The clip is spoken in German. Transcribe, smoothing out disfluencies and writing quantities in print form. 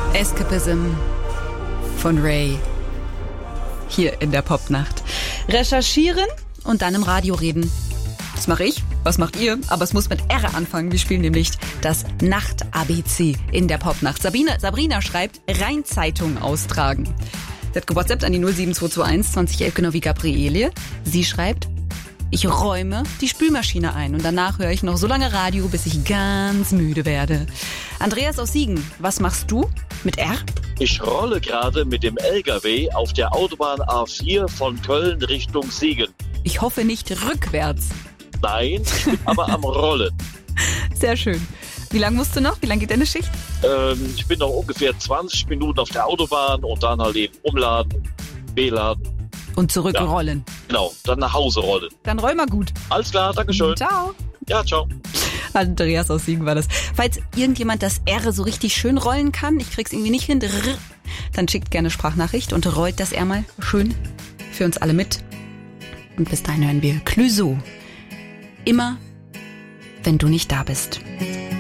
Escapism von Ray. Hier in der Popnacht. Recherchieren und dann im Radio reden. Das mache ich. Was macht ihr? Aber es muss mit R anfangen. Wir spielen nämlich das Nacht-ABC in der Popnacht. Sabrina schreibt, Rheinzeitung austragen. Sie hat gewhatsappt an die 07221 2011, genau wie Gabriele. Sie schreibt, ich räume die Spülmaschine ein und danach höre ich noch so lange Radio, bis ich ganz müde werde. Andreas aus Siegen, was machst du mit R? Ich rolle gerade mit dem LKW auf der Autobahn A4 von Köln Richtung Siegen. Ich hoffe nicht rückwärts. Nein, ich bin aber am Rollen. Sehr schön. Wie lange musst du noch? Wie lange geht deine Schicht? Ich bin noch ungefähr 20 Minuten auf der Autobahn und dann halt eben umladen, beladen. Und zurückrollen. Ja, genau, dann nach Hause rollen. Dann roll mal gut. Alles klar, dankeschön. Ciao. Ja, ciao. Andreas aus Siegen war das. Falls irgendjemand das R so richtig schön rollen kann, ich krieg's irgendwie nicht hin, dann schickt gerne Sprachnachricht und rollt das R mal schön für uns alle mit. Und bis dahin hören wir Clouseau. Immer, wenn du nicht da bist.